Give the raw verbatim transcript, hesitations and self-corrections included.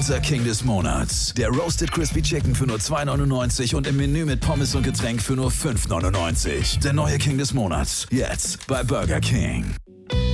Unser King des Monats. Der Roasted Crispy Chicken für nur zwei neunundneunzig und im Menü mit Pommes und Getränk für nur fünf neunundneunzig. Der neue King des Monats. Jetzt bei Burger King.